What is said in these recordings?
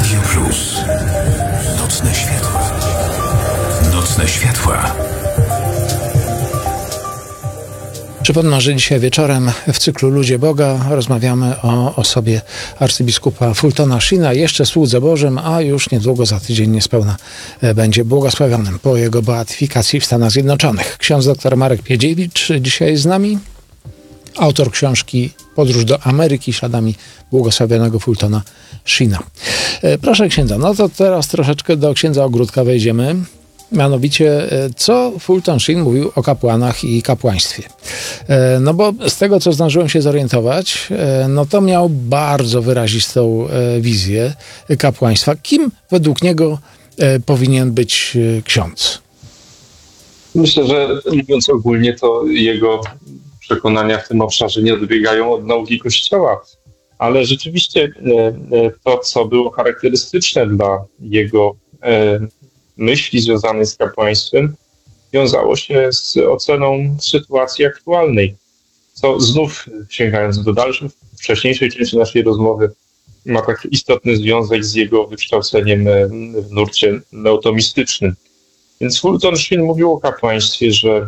Radio Plus. Nocne światła. Nocne światła. Przypomnę, że dzisiaj wieczorem w cyklu Ludzie Boga rozmawiamy o osobie arcybiskupa Fultona Sheena, jeszcze słudze Bożym, a już niedługo, za tydzień niespełna, będzie błogosławionym po jego beatyfikacji w Stanach Zjednoczonych. Ksiądz dr Marek Piedziewicz dzisiaj z nami, autor książki Podróż do Ameryki śladami błogosławionego Fultona Sheena. Proszę księdza, no to teraz troszeczkę do księdza Ogródka wejdziemy. Mianowicie, co Fulton Sheen mówił o kapłanach i kapłaństwie. No bo z tego, co zdążyłem się zorientować, no to miał bardzo wyrazistą wizję kapłaństwa. Kim według niego powinien być ksiądz? Myślę, że mówiąc ogólnie, to jego przekonania w tym obszarze nie odbiegają od nauki Kościoła, ale rzeczywiście to, co było charakterystyczne dla jego myśli związanej z kapłaństwem, wiązało się z oceną sytuacji aktualnej, co znów, sięgając do wcześniejszej części naszej rozmowy, ma tak istotny związek z jego wykształceniem w nurcie neotomistycznym. Więc Fulton Sheen mówił o kapłaństwie, że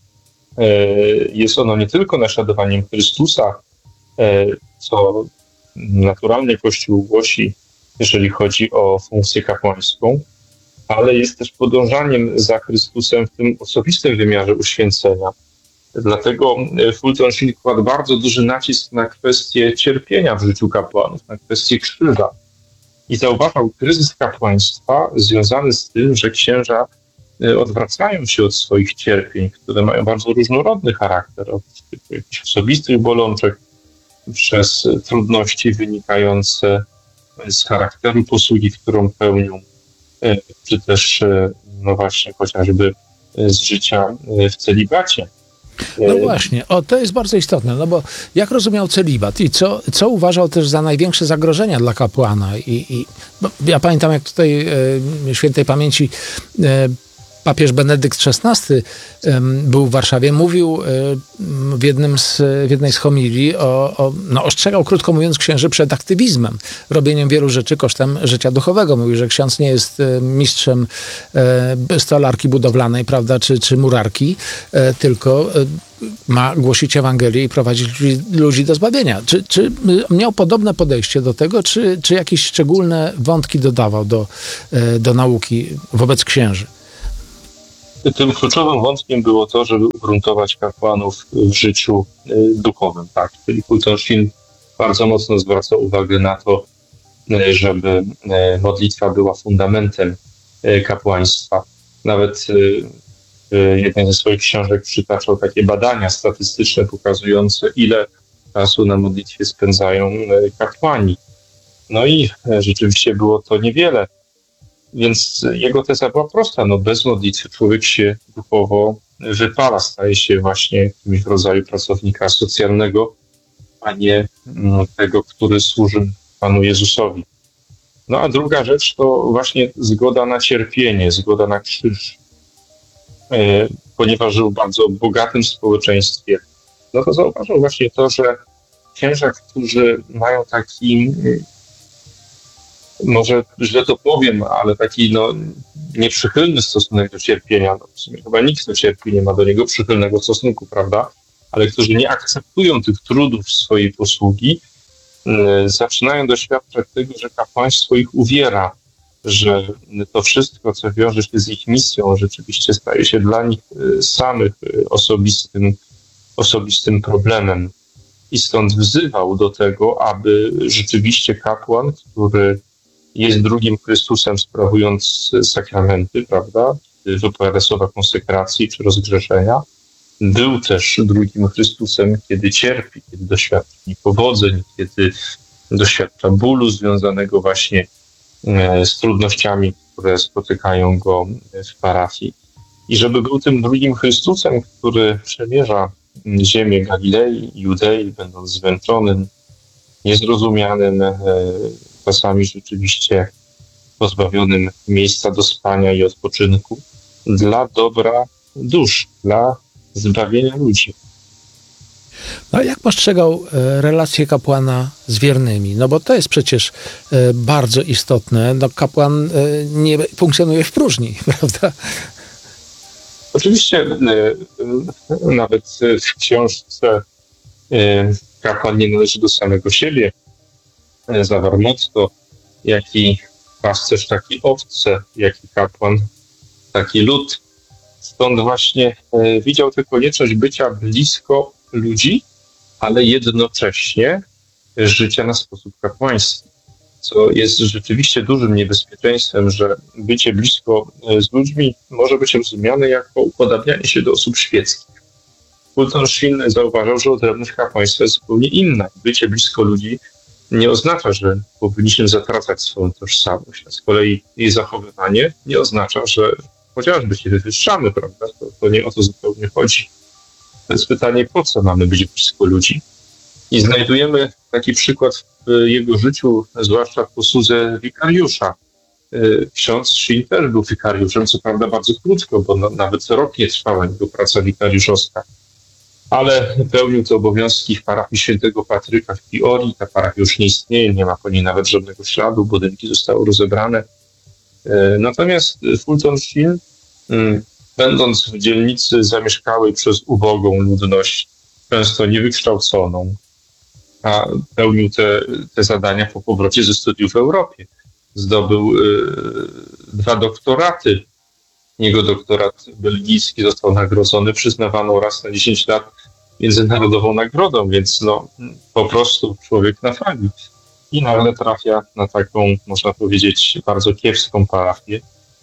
jest ono nie tylko naśladowaniem Chrystusa, co naturalnie Kościół głosi, jeżeli chodzi o funkcję kapłańską, ale jest też podążaniem za Chrystusem w tym osobistym wymiarze uświęcenia. Dlatego Fulton Sheen kładł bardzo duży nacisk na kwestię cierpienia w życiu kapłanów, na kwestię krzyża. I zauważał kryzys kapłaństwa związany z tym, że księża odwracają się od swoich cierpień, które mają bardzo różnorodny charakter, od jakichś osobistych bolączek, przez trudności wynikające z charakteru posługi, którą pełnią, czy też, no właśnie, chociażby z życia w celibacie. No właśnie, to jest bardzo istotne, no bo jak rozumiał celibat i co uważał też za największe zagrożenia dla kapłana? Ja pamiętam, jak tutaj świętej pamięci papież Benedykt XVI był w Warszawie, mówił w jednej z homilii ostrzegał, krótko mówiąc, księży przed aktywizmem, robieniem wielu rzeczy kosztem życia duchowego. Mówił, że ksiądz nie jest mistrzem stolarki budowlanej, prawda, czy murarki, tylko ma głosić Ewangelię i prowadzić ludzi do zbawienia. Czy miał podobne podejście do tego, czy jakieś szczególne wątki dodawał do nauki wobec księży? Tym kluczowym wątkiem było to, żeby ugruntować kapłanów w życiu duchowym. Tak? Czyli Fulton Sheen bardzo mocno zwracał uwagę na to, żeby modlitwa była fundamentem kapłaństwa. Nawet w jednej ze swoich książek przytaczał takie badania statystyczne pokazujące, ile czasu na modlitwie spędzają kapłani. No i rzeczywiście było to niewiele. Więc jego teza była prosta. Bez modlitwy człowiek się duchowo wypala, staje się właśnie jakimś rodzaju pracownika socjalnego, a nie tego, który służy Panu Jezusowi. No a druga rzecz to właśnie zgoda na cierpienie, zgoda na krzyż. Ponieważ żył w bardzo bogatym społeczeństwie, no to zauważył właśnie to, że księża, którzy mają taki, może źle to powiem, ale taki nieprzychylny stosunek do cierpienia. W sumie chyba nikt, kto cierpi, nie ma do niego przychylnego stosunku, prawda? Ale którzy nie akceptują tych trudów swojej posługi, zaczynają doświadczać tego, że kapłaństwo ich uwiera, że to wszystko, co wiąże się z ich misją, rzeczywiście staje się dla nich samych osobistym problemem. I stąd wzywał do tego, aby rzeczywiście kapłan, który jest drugim Chrystusem sprawując sakramenty, prawda, wypowiada słowa konsekracji czy rozgrzeszenia, był też drugim Chrystusem, kiedy cierpi, kiedy doświadcza niepowodzeń, kiedy doświadcza bólu związanego właśnie z trudnościami, które spotykają go w parafii. I żeby był tym drugim Chrystusem, który przemierza ziemię Galilei i Judei, będąc zmęczonym, niezrozumianym, czasami rzeczywiście pozbawionym miejsca do spania i odpoczynku, dla dobra dusz, dla zbawienia ludzi. No a jak postrzegał relacje kapłana z wiernymi? No bo to jest przecież bardzo istotne. No kapłan nie funkcjonuje w próżni, prawda? Oczywiście nawet w książce kapłan nie należy do samego siebie zawarł motto, jaki pasterz, taki owce, jaki kapłan, taki lud. Stąd właśnie widział tę konieczność bycia blisko ludzi, ale jednocześnie życia na sposób kapłański, co jest rzeczywiście dużym niebezpieczeństwem, że bycie blisko z ludźmi może być rozumiane jako upodabnianie się do osób świeckich. Fulton Sheen zauważał, że odrębność kapłaństwa jest zupełnie inna. Bycie blisko ludzi nie oznacza, że powinniśmy zatracać swoją tożsamość, a z kolei jej zachowywanie nie oznacza, że chociażby się wywyższamy, prawda? To nie o to zupełnie chodzi. To jest pytanie, po co mamy być blisko ludzi? I znajdujemy taki przykład w jego życiu, zwłaszcza w posłudze wikariusza. Ksiądz Sheen też był wikariuszem, co prawda bardzo krótko, bo nawet rok nie trwała jego praca wikariuszowska, ale pełnił te obowiązki w parafii świętego Patryka w Peorii. Ta parafia już nie istnieje, nie ma po niej nawet żadnego śladu, budynki zostały rozebrane. Natomiast Fulton Sheen, będąc w dzielnicy zamieszkałej przez ubogą ludność, często niewykształconą, a pełnił te zadania po powrocie ze studiów w Europie. Zdobył 2 doktoraty. Jego doktorat belgijski został nagrodzony przyznawaną raz na 10 lat międzynarodową nagrodą, więc po prostu człowiek na fali. I nagle trafia na taką, można powiedzieć, bardzo kiepską parafię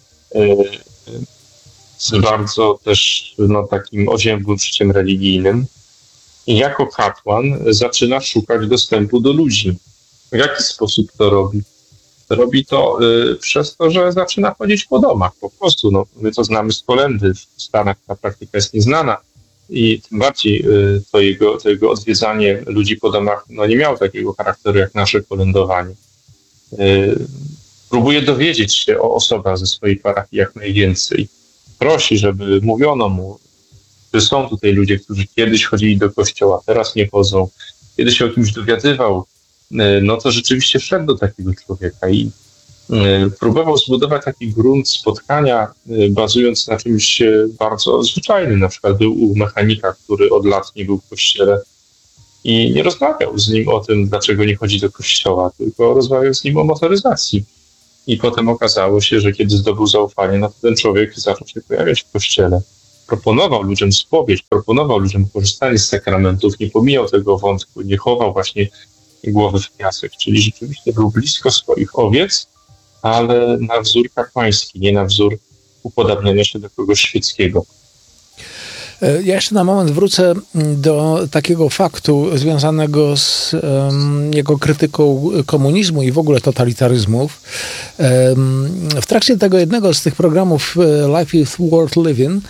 z bardzo też takim oziębłym życiem religijnym. I jako kapłan zaczyna szukać dostępu do ludzi. W jaki sposób to robi? Robi to przez to, że zaczyna chodzić po domach. Po prostu, my to znamy z kolędy. W Stanach ta praktyka jest nieznana i tym bardziej to jego odwiedzanie ludzi po domach nie miało takiego charakteru jak nasze kolędowanie. Próbuje dowiedzieć się o osobach ze swojej parafii jak najwięcej. Prosi, żeby mówiono mu, że są tutaj ludzie, którzy kiedyś chodzili do kościoła, teraz nie chodzą. Kiedy się o kimś dowiadywał, to rzeczywiście szedł do takiego człowieka i próbował zbudować taki grunt spotkania, bazując na czymś bardzo zwyczajnym. Na przykład był u mechanika, który od lat nie był w kościele i nie rozmawiał z nim o tym, dlaczego nie chodzi do kościoła, tylko rozmawiał z nim o motoryzacji. I potem okazało się, że kiedy zdobył zaufanie, to ten człowiek zaczął się pojawiać w kościele. Proponował ludziom spowiedź, proponował ludziom korzystanie z sakramentów, nie pomijał tego wątku, nie chował właśnie głowy w piasek, czyli rzeczywiście był blisko swoich owiec, ale na wzór kapłański, nie na wzór upodabniania się do kogoś świeckiego. Ja jeszcze na moment wrócę do takiego faktu związanego z jego krytyką komunizmu i w ogóle totalitaryzmów. W trakcie tego jednego z tych programów Life is Worth Living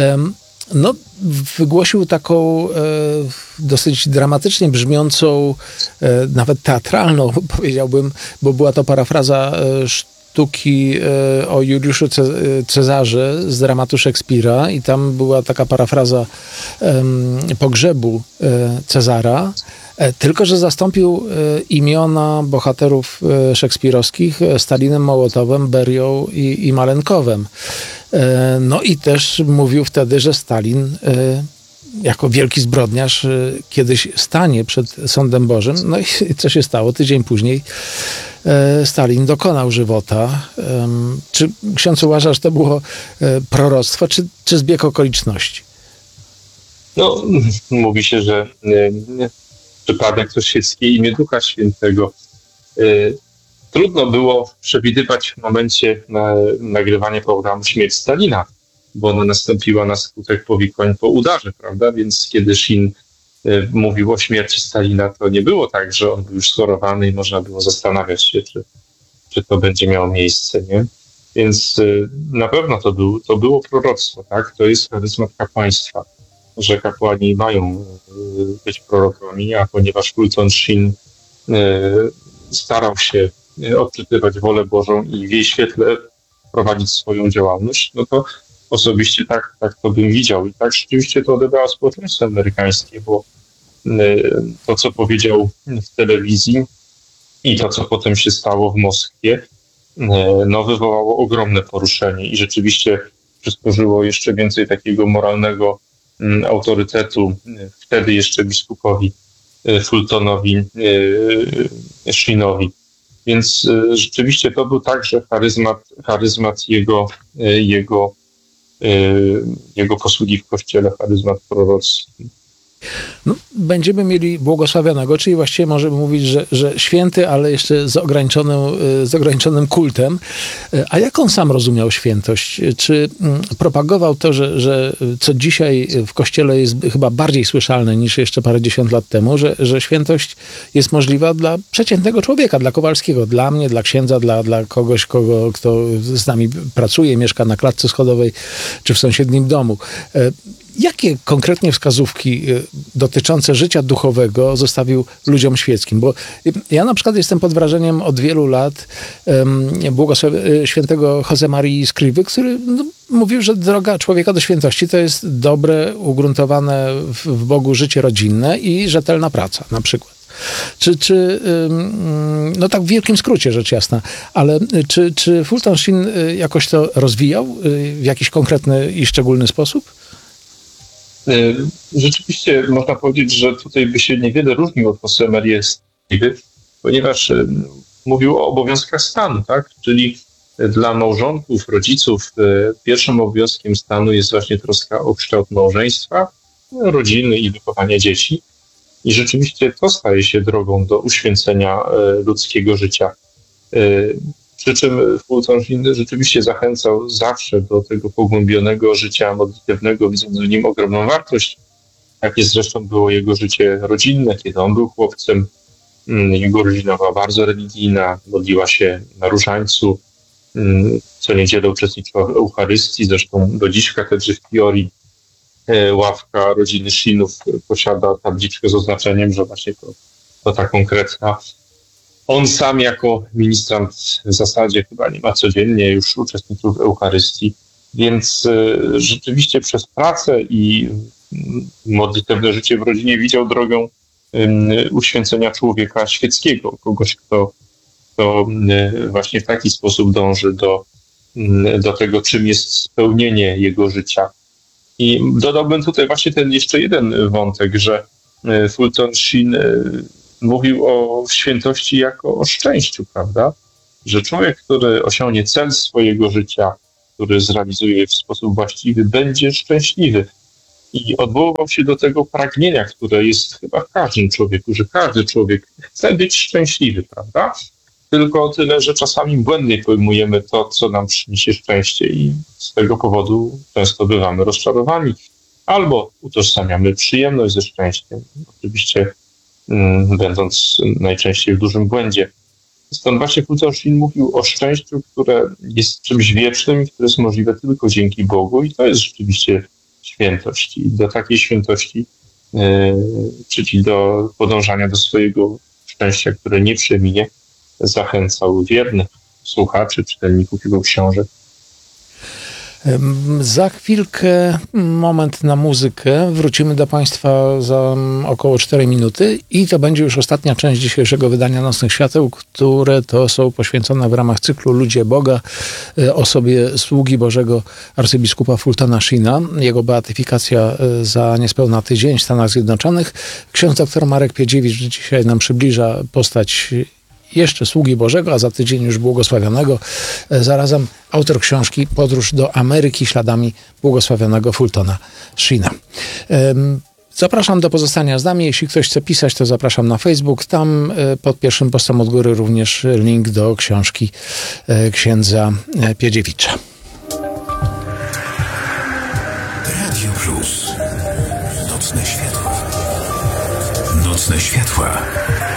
wygłosił taką dosyć dramatycznie brzmiącą, nawet teatralną, powiedziałbym, bo była to parafraza sztuki o Juliuszu Cezarze z dramatu Szekspira i tam była taka parafraza pogrzebu Cezara, tylko że zastąpił imiona bohaterów szekspirowskich Stalinem, Mołotowem, Berią i Malenkowem. I też mówił wtedy, że Stalin jako wielki zbrodniarz kiedyś stanie przed sądem Bożym. I co się stało? Tydzień później Stalin dokonał żywota. Czy ksiądz uważa, że to było proroctwo, czy zbieg okoliczności? Mówi się, że przypadek to świeckie imię Ducha Świętego. Trudno było przewidywać w momencie nagrywania programu śmierć Stalina, bo ona nastąpiła na skutek powikłań po udarze, prawda? Więc kiedy Sheen mówił o śmierci Stalina, to nie było tak, że on był już schorowany i można było zastanawiać się, czy to będzie miało miejsce, nie? Więc na pewno to było proroctwo, tak? To jest charyzmat kapłaństwa, że kapłani mają być prorokami, a ponieważ Fulton Sheen starał się odczytywać wolę Bożą i w jej świetle prowadzić swoją działalność, to osobiście tak to bym widział. I tak rzeczywiście to odebrało społeczeństwo amerykańskie, bo to, co powiedział w telewizji i to, co potem się stało w Moskwie, wywołało ogromne poruszenie i rzeczywiście przysporzyło jeszcze więcej takiego moralnego autorytetu wtedy jeszcze biskupowi Fultonowi Sheenowi. Więc rzeczywiście to był także charyzmat jego posługi w Kościele, charyzmat prorocki. No, będziemy mieli błogosławionego, czyli właściwie możemy mówić, że święty, ale jeszcze z ograniczonym kultem. A jak on sam rozumiał świętość? Czy propagował to, że co dzisiaj w Kościele jest chyba bardziej słyszalne niż jeszcze parędziesiąt lat temu, że świętość jest możliwa dla przeciętnego człowieka, dla Kowalskiego, dla mnie, dla księdza, dla kogoś, kto z nami pracuje, mieszka na klatce schodowej czy w sąsiednim domu. Jakie konkretnie wskazówki dotyczące życia duchowego zostawił ludziom świeckim? Bo ja na przykład jestem pod wrażeniem od wielu lat świętego Josemarii Escrivy, który mówił, że droga człowieka do świętości to jest dobre, ugruntowane w Bogu życie rodzinne i rzetelna praca na przykład. No tak w wielkim skrócie rzecz jasna, ale czy Fulton Sheen jakoś to rozwijał w jakiś konkretny i szczególny sposób? Rzeczywiście można powiedzieć, że tutaj by się niewiele różnił od Josemarii Escrivy, ponieważ mówił o obowiązkach stanu, tak? Czyli dla małżonków, rodziców pierwszym obowiązkiem stanu jest właśnie troska o kształt małżeństwa, rodziny i wychowania dzieci. I rzeczywiście to staje się drogą do uświęcenia ludzkiego życia. Przy czym Fulton Sheen rzeczywiście zachęcał zawsze do tego pogłębionego życia modlitewnego, widząc w nim ogromną wartość. Takie zresztą było jego życie rodzinne, kiedy on był chłopcem. Jego rodzina była bardzo religijna, modliła się na różańcu. Co niedzielę uczestniczyła w Eucharystii, zresztą do dziś w katedrze w Piori ławka rodziny Sheenów posiada tabliczkę z oznaczeniem, że właśnie to ta konkretna. On sam jako ministrant w zasadzie chyba nie ma codziennie już uczestniczył w Eucharystii, więc rzeczywiście przez pracę i modlitewne życie w rodzinie widział drogę uświęcenia człowieka świeckiego, kogoś, kto właśnie w taki sposób dąży do tego, czym jest spełnienie jego życia. I dodałbym tutaj właśnie ten jeszcze jeden wątek, że Fulton Sheen mówił o świętości jako o szczęściu, prawda? Że człowiek, który osiągnie cel swojego życia, który zrealizuje je w sposób właściwy, będzie szczęśliwy. I odwoływał się do tego pragnienia, które jest chyba w każdym człowieku, że każdy człowiek chce być szczęśliwy, prawda? Tylko tyle, że czasami błędnie pojmujemy to, co nam przyniesie szczęście i z tego powodu często bywamy rozczarowani. Albo utożsamiamy przyjemność ze szczęściem. Oczywiście będąc najczęściej w dużym błędzie. Stąd właśnie Fulton Sheen mówił o szczęściu, które jest czymś wiecznym i które jest możliwe tylko dzięki Bogu i to jest rzeczywiście świętość. I do takiej świętości, czyli do podążania do swojego szczęścia, które nie przeminie, zachęcał wiernych słuchaczy, czytelników jego książek. Za chwilkę moment na muzykę. Wrócimy do Państwa za około 4 minuty i to będzie już ostatnia część dzisiejszego wydania Nocnych Świateł, które to są poświęcone w ramach cyklu Ludzie Boga osobie sługi Bożego arcybiskupa Fultona Sheena. Jego beatyfikacja za niespełna tydzień w Stanach Zjednoczonych. Ksiądz dr Marek Piedziewicz dzisiaj nam przybliża postać jeszcze sługi Bożego, a za tydzień już błogosławionego. Zarazem autor książki Podróż do Ameryki śladami błogosławionego Fultona Sheena. Zapraszam do pozostania z nami. Jeśli ktoś chce pisać, to zapraszam na Facebook. Tam pod pierwszym postem od góry również link do książki księdza Piedziewicza. Radio Plus. Nocne światła. Nocne światła.